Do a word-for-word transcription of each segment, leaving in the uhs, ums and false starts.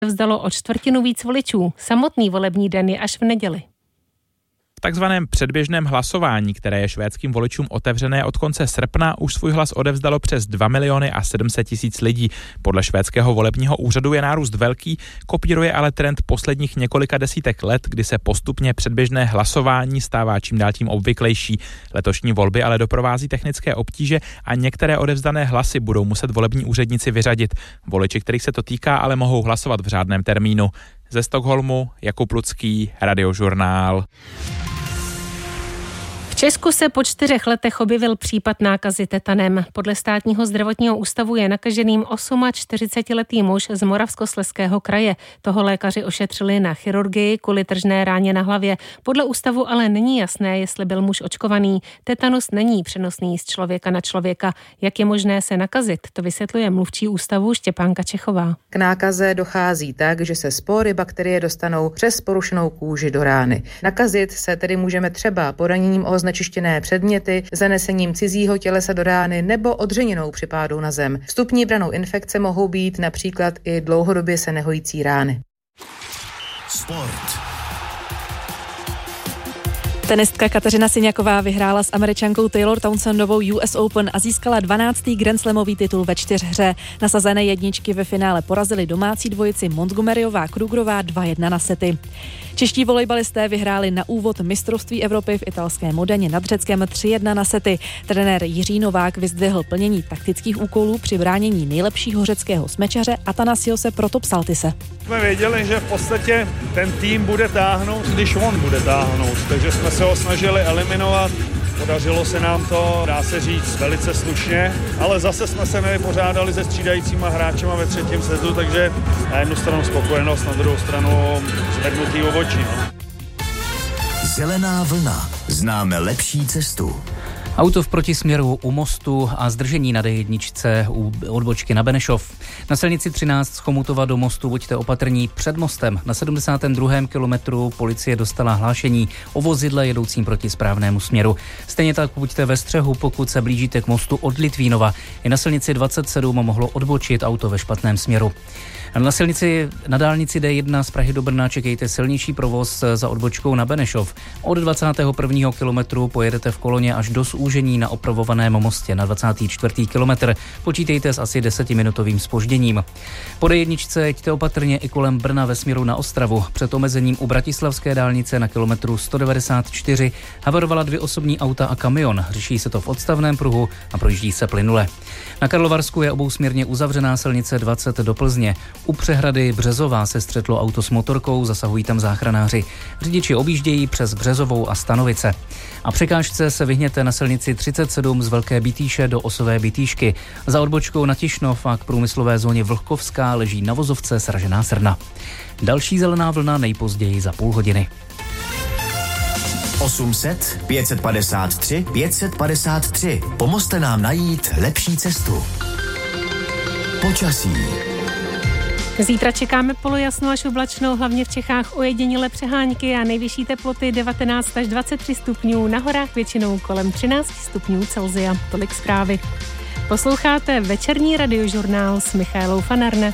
vzdalo o čtvrtinu víc voličů. Samotný volební den je až v neděli. V takzvaném předběžném hlasování, které je švédským voličům otevřené od konce srpna, už svůj hlas odevzdalo přes dva miliony a sedm set tisíc lidí. Podle švédského volebního úřadu je nárůst velký, kopíruje ale trend posledních několika desítek let, kdy se postupně předběžné hlasování stává čím dál tím obvyklejší. Letošní volby ale doprovází technické obtíže a některé odevzdané hlasy budou muset volební úředníci vyřadit. Voliči, kterých se to týká, ale mohou hlasovat v řádném termínu. Ze Stockholmu Jakub Lucký, Radiožurnál. V Česku se po čtyřech letech objevil případ nákazy tetanem. Podle státního zdravotního ústavu je nakaženým čtyřicetiosmiletý muž z Moravskoslezského kraje. Toho lékaři ošetřili na chirurgii kvůli tržné ráně na hlavě. Podle ústavu ale není jasné, jestli byl muž očkovaný. Tetanus není přenosný z člověka na člověka. Jak je možné se nakazit? To vysvětluje mluvčí ústavu Štěpánka Čechová. K nákaze dochází tak, že se spory bakterie dostanou přes porušenou kůži do rány. Nakazit se tedy můžeme třeba poraněním o znečištěné předměty, zanesením cizího tělesa do rány nebo odřeninou při pádu na zem. Vstupní branou infekce mohou být například i dlouhodobě se nehojící rány. Sport. Tenistka Kateřina Siňaková vyhrála s Američankou Taylor Townsendovou U S Open a získala dvanáctý grandslamový titul ve čtyřhře. Nasazené jedničky ve finále porazili domácí dvojici Montgomeryová Krugerová dva jedna na sety. Čeští volejbalisté vyhráli na úvod mistrovství Evropy v italské Modeně nad Řeckem tři jedna na sety. Trenér Jiří Novák vyzdvihl plnění taktických úkolů při bránění nejlepšího řeckého smečaře Atanasiose Protopsaltise. Jsme věděli, že v podstatě ten tým bude táhnout, když on bude táhnout, takže jsme se ho snažili eliminovat. Podařilo se nám to, dá se říct, velice slušně, ale zase jsme se nevypořádali se střídajícíma hráčema ve třetím setu, takže na jednu stranu spokojenost, na druhou stranu zvednutý obočí. No. Zelená vlna. Známe lepší cestu. Auto v protisměru u mostu a zdržení na D jedna u odbočky na Benešov. Na silnici třináct z Chomutova do mostu buďte opatrní před mostem. Na sedmdesátém druhém kilometru policie dostala hlášení o vozidle jedoucím proti správnému směru. Stejně tak buďte ve střehu, pokud se blížíte k mostu od Litvínova. I na silnici dvacet sedm mohlo odbočit auto ve špatném směru. Na silnici na dálnici D jedna z Prahy do Brna čekejte silnější provoz za odbočkou na Benešov. Od dvacátého prvního kilometru pojedete v koloně až do zúžení na opravovaném mostě. Na dvacátý čtvrtý kilometr počítejte s asi desetiminutovým zpožděním. Po D jedna jeďte opatrně i kolem Brna ve směru na Ostravu. Před omezením u bratislavské dálnice na kilometru sto devadesát čtyři havarovala dvě osobní auta a kamion. Řeší se to v odstavném pruhu a projíždí se plynule. Na Karlovarsku je obousměrně uzavřená silnice dvacet do Plzně. U přehrady Březová se střetlo auto s motorkou, zasahují tam záchranáři. Řidiči objíždějí přes Březovou a Stanovice. A překážce se vyhněte na silnici třicet sedm z Velké Bytýše do Osové Bytýšky. Za odbočkou na Tišnov a k průmyslové zóně Vlhkovská leží na vozovce sražená srna. Další zelená vlna nejpozději za půl hodiny. osm set, pět set padesát tři, pět set padesát tři. Pomozte nám najít lepší cestu. Počasí. Zítra čekáme polojasnou až oblačnou, hlavně v Čechách ojedinělé přehánky a nejvyšší teploty devatenáct až dvacet tři stupňů, na horách většinou kolem třináct stupňů Celsia. Tolik zprávy. Posloucháte večerní radiožurnál s Michaelou Fanarne.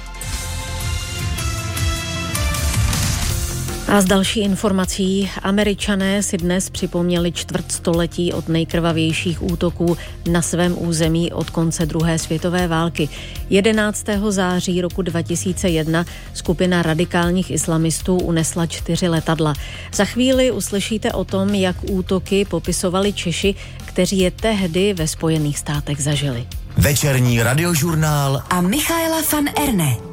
A z další informací, Američané si dnes připomněli čtvrtstoletí od nejkrvavějších útoků na svém území od konce druhé světové války. jedenáctého září roku dva tisíce jedna skupina radikálních islamistů unesla čtyři letadla. Za chvíli uslyšíte o tom, jak útoky popisovali Češi, kteří je tehdy ve Spojených státech zažili. Večerní radiožurnál a Michaela Fanarne.